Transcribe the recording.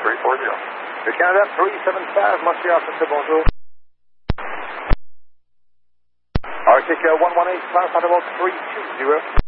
340. Le Canada 375, Montreal, c'est bonjour. Arctic 118, cloud level 320.